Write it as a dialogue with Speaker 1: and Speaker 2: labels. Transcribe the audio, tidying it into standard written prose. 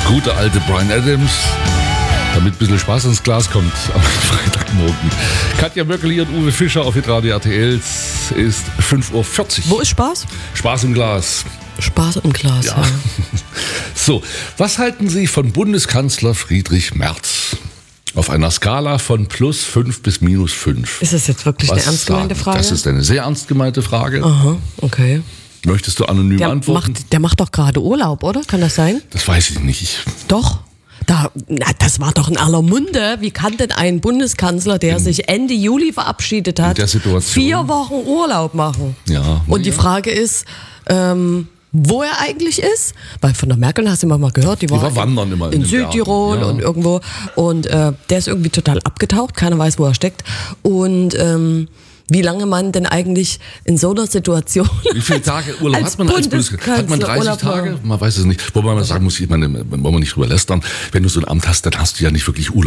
Speaker 1: gute alte Bryan Adams, damit ein bisschen Spaß ins Glas kommt am Freitagmorgen. Katja Möckeli und Uwe Fischer auf Hitradio RTL. Es ist 5.40 Uhr.
Speaker 2: Wo ist Spaß?
Speaker 1: Spaß im Glas.
Speaker 2: Spaß im Glas, ja.
Speaker 1: So, was halten Sie von Bundeskanzler Friedrich Merz? Auf einer Skala von +5 bis -5.
Speaker 2: Ist das jetzt wirklich eine ernst gemeinte Frage?
Speaker 1: Das ist eine sehr ernst gemeinte Frage.
Speaker 2: Aha, okay.
Speaker 1: Möchtest du anonym antworten?
Speaker 2: Der macht doch gerade Urlaub, oder? Kann das sein?
Speaker 1: Das weiß ich nicht.
Speaker 2: Doch. Das war doch in aller Munde. Wie kann denn ein Bundeskanzler, der sich Ende Juli verabschiedet hat,
Speaker 1: in der Situation
Speaker 2: 4 Wochen Urlaub machen?
Speaker 1: Ja.
Speaker 2: Und die Frage ist, wo er eigentlich ist. Weil von der Merkel hast du immer mal gehört, die war
Speaker 1: wandern immer
Speaker 2: in
Speaker 1: den
Speaker 2: Südtirol
Speaker 1: Bergen, ja.
Speaker 2: und irgendwo. Und der ist irgendwie total abgetaucht. Keiner weiß, wo er steckt. Und wie lange man denn eigentlich in so einer Situation.
Speaker 1: Wie viele Tage Urlaub
Speaker 2: als
Speaker 1: hat man als Bundeskanzler? Hat man 30
Speaker 2: Urlaub
Speaker 1: Tage? Man weiß es nicht. Wobei man sagen muss, ich meine, wollen wir nicht drüber lästern, wenn du so ein Amt hast, dann hast du ja nicht wirklich Urlaub.